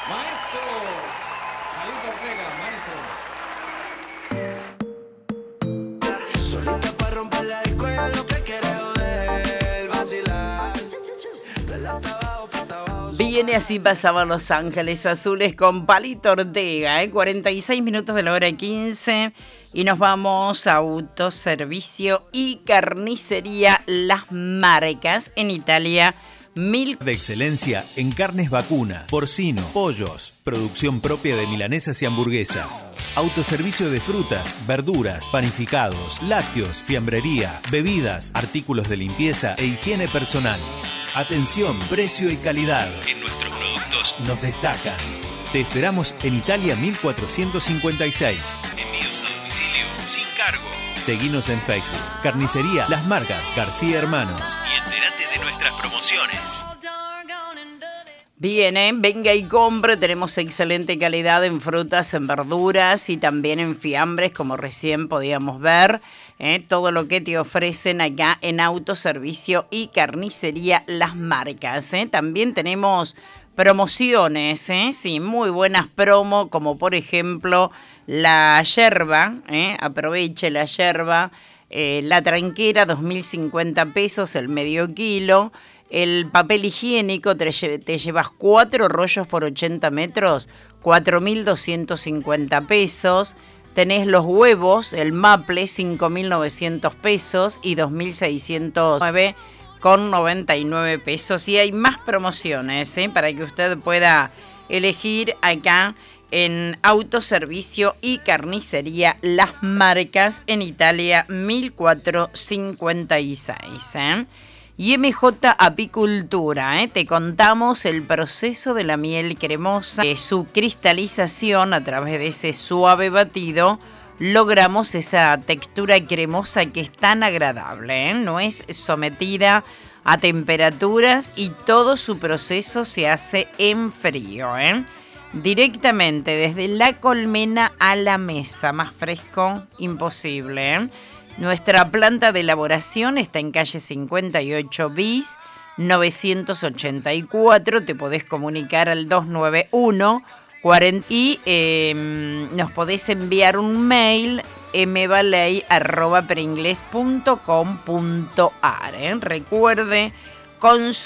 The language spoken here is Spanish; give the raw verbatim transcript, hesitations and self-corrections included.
Maestro Jalito Ortega, maestro. Solita para romper la disco, ella lo que quiere joder, vacilar. Viene así pasaban Los Ángeles Azules con Palito Ortega, ¿eh? cuarenta y seis minutos de la hora quince y nos vamos a Autoservicio y Carnicería Las Marcas en Italia. Mil de excelencia en carnes vacuna, porcino, pollos, producción propia de milanesas y hamburguesas, autoservicio de frutas, verduras, panificados, lácteos, fiambrería, bebidas, artículos de limpieza e higiene personal. Atención, precio y calidad en nuestros productos nos destacan. Te esperamos en Italia mil cuatrocientos cincuenta y seis. Envíos a domicilio sin cargo. Seguinos en Facebook, Carnicería Las Marcas García Hermanos y entérate de nuestras promociones. Bien, ¿eh? Venga y compre, tenemos excelente calidad en frutas, en verduras y también en fiambres, como recién podíamos ver, ¿eh? Todo lo que te ofrecen acá en Autoservicio y Carnicería Las Marcas, ¿eh? También tenemos promociones, ¿eh? Sí, muy buenas promo, como por ejemplo la yerba, ¿eh? Aproveche la yerba, eh, la tranquera, dos mil cincuenta pesos el medio kilo. El papel higiénico, te, te llevas cuatro rollos por ochenta metros, cuatro mil doscientos cincuenta pesos. Tenés los huevos, el maple, cinco mil novecientos pesos y dos mil seiscientos nueve con noventa y nueve pesos. Y hay más promociones, ¿eh? Para que usted pueda elegir acá en Autoservicio y Carnicería Las Marcas en Italia mil cuatrocientos cincuenta y seis, ¿eh? Y M J Apicultura, ¿eh? Te contamos el proceso de la miel cremosa, de su cristalización a través de ese suave batido, logramos esa textura cremosa que es tan agradable, ¿eh? No es sometida a temperaturas y todo su proceso se hace en frío, ¿eh? Directamente desde la colmena a la mesa, más fresco imposible, ¿eh? Nuestra planta de elaboración está en calle cincuenta y ocho bis, novecientos ochenta y cuatro. Te podés comunicar al dos nueve uno cuarenta y eh, nos podés enviar un mail mbaley arroba peringles punto com punto ar, ¿eh? Recuerde, consultar